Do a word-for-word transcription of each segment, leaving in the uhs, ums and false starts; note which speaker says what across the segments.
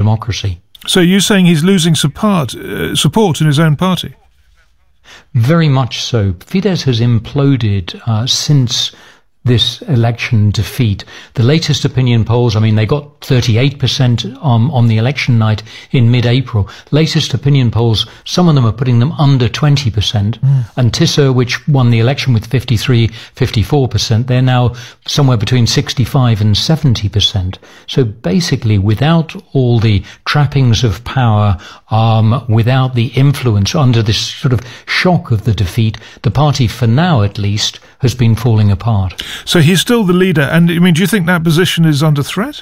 Speaker 1: democracy.
Speaker 2: So you're saying he's losing support, uh, support in his own party?
Speaker 1: Very much so. Fidesz has imploded uh, since this election defeat. The latest opinion polls, I mean, they got thirty-eight percent um, on the election night in mid-April. Latest opinion polls, some of them are putting them under twenty percent. Mm. And Tisza, which won the election with fifty-three, fifty-four percent, they're now somewhere between sixty-five and seventy percent. So basically, without all the trappings of power, um, without the influence, under this sort of shock of the defeat, the party, for now at least, has been falling apart.
Speaker 2: So he's still the leader, and I mean, do you think that position is under threat?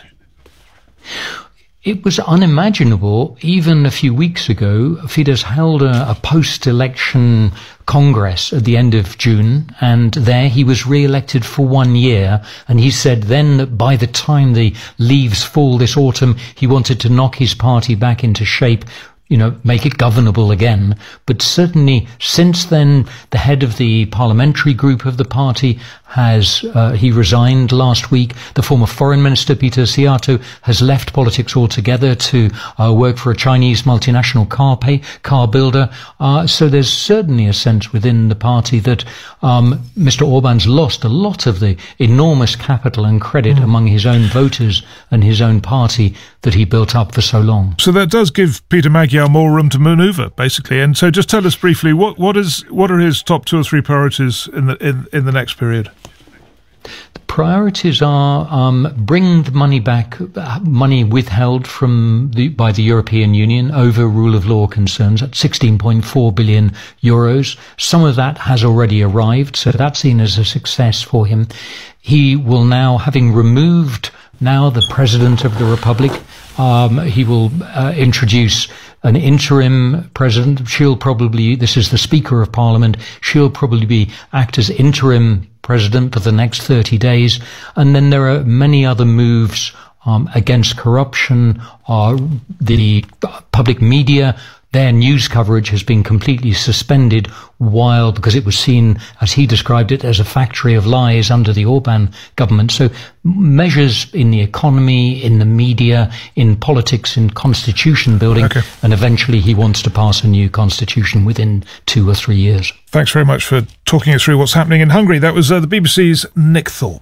Speaker 1: It was unimaginable even a few weeks ago. Fidesz held a, a post-election Congress at the end of June, and there he was re-elected for one year, and he said then that by the time the leaves fall this autumn, he wanted to knock his party back into shape, you know, make it governable again. But certainly since then, the head of the parliamentary group of the party has, uh, he resigned last week. The former foreign minister, Peter Szijjártó, has left politics altogether to uh, work for a Chinese multinational car pay, car builder. Uh, so there's certainly a sense within the party that um, Mister Orban's lost a lot of the enormous capital and credit mm. among his own voters and his own party that he built up for so long.
Speaker 2: So that does give Peter Magyar more room to manoeuvre, basically. And so just tell us briefly, what, what is what are his top two or three priorities in the in, in the next period?
Speaker 1: The priorities are um, bring the money back, uh, money withheld from the, by the European Union over rule of law concerns at sixteen point four billion euros. Some of that has already arrived, so that's seen as a success for him. He will now, having removed now the President of the Republic, um, he will uh, introduce an interim president. She'll probably, this is the Speaker of Parliament, she'll probably be act as interim president for the next thirty days. And then there are many other moves um, against corruption. Uh, the public media, their news coverage has been completely suspended while, because it was seen, as he described it, as a factory of lies under the Orban government. So measures in the economy, in the media, in politics, in constitution building, okay. And eventually he wants to pass a new constitution within two or three years.
Speaker 2: Thanks very much for talking us through what's happening in Hungary. That was uh, the B B C's Nick Thorpe.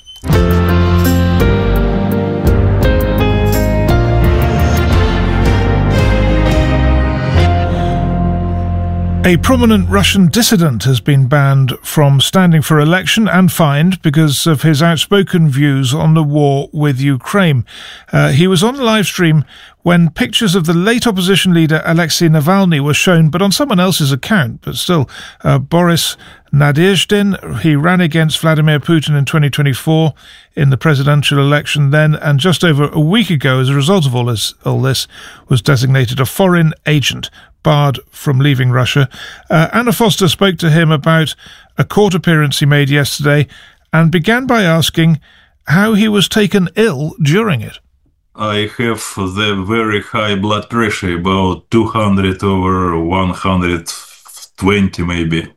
Speaker 2: A prominent Russian dissident has been banned from standing for election and fined because of his outspoken views on the war with Ukraine. Uh, he was on a live stream when pictures of the late opposition leader Alexei Navalny were shown, but on someone else's account. But still, uh, Boris Nadezhdin, he ran against Vladimir Putin in twenty twenty-four in the presidential election then, and just over a week ago, as a result of all this, all this was designated a foreign agent, barred from leaving Russia. Uh, Anna Foster spoke to him about a court appearance he made yesterday and began by asking how he was taken ill during it.
Speaker 3: I have the very high blood pressure, about two hundred over one hundred twenty maybe.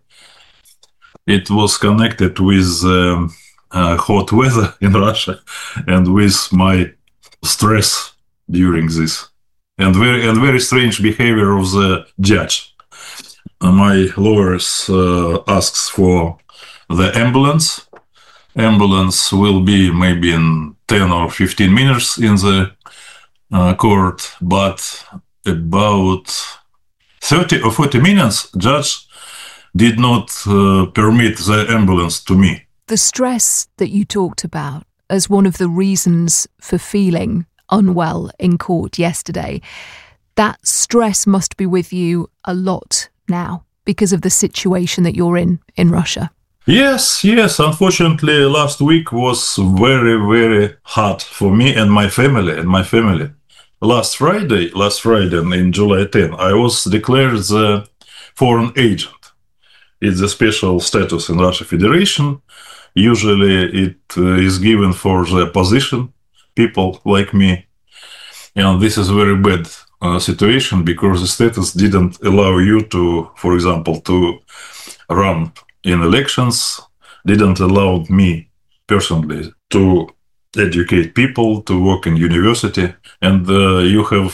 Speaker 3: It was connected with um, uh, hot weather in Russia and with my stress during this. And very and very strange behavior of the judge. Uh, my lawyers uh, asks for the ambulance. Ambulance will be maybe in ten or fifteen minutes in the uh, court, but about thirty or forty minutes, judge did not uh, permit the ambulance to me.
Speaker 4: The stress that you talked about as one of the reasons for feeling unwell in court yesterday, that stress must be with you a lot now because of the situation that you're in in Russia.
Speaker 3: Yes, yes. Unfortunately, last week was very, very hard for me and my family and my family. Last Friday, last Friday in July tenth, I was declared the foreign agent. It's a special status in Russian Federation. Usually it uh, is given for the opposition people like me. And this is a very bad uh, situation because the status didn't allow you to, for example, to run in elections, didn't allow me personally to educate people, to work in university. And uh, you have